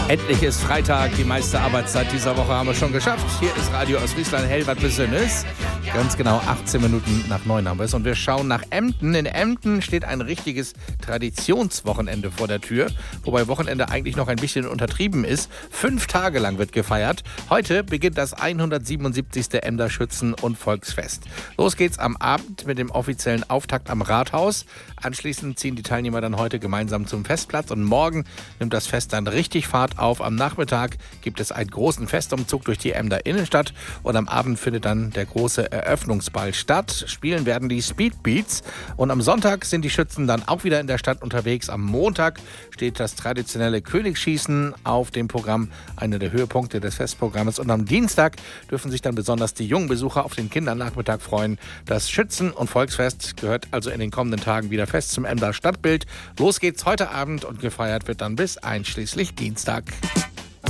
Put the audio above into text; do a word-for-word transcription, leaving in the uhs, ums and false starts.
Endlich ist Freitag, die meiste Arbeitszeit dieser Woche haben wir schon geschafft. Hier ist Radio Ostfriesland, hell, was Besonderes. Ganz genau achtzehn Minuten nach neun haben wir es und wir schauen nach Emden. In Emden steht ein richtiges Traditionswochenende vor der Tür, wobei Wochenende eigentlich noch ein bisschen untertrieben ist. Fünf Tage lang wird gefeiert. Heute beginnt das hundertsiebenundsiebzigste Emder Schützen- und Volksfest. Los geht's am Abend mit dem offiziellen Auftakt am Rathaus. Anschließend ziehen die Teilnehmer dann heute gemeinsam zum Festplatz und morgen nimmt das Fest dann richtig Fahrt auf. Am Nachmittag gibt es einen großen Festumzug durch die Emder Innenstadt und am Abend findet dann der große Eröffnungsball statt. Spielen werden die Speedbeats und am Sonntag sind die Schützen dann auch wieder in der Stadt unterwegs. Am Montag steht das traditionelle Königsschießen auf dem Programm, einer der Höhepunkte des Festprogramms, und am Dienstag dürfen sich dann besonders die jungen Besucher auf den Kindernachmittag freuen. Das Schützen- und Volksfest gehört also in den kommenden Tagen wieder fest zum Emder Stadtbild. Los geht's heute Abend und gefeiert wird dann bis einschließlich Dienstag.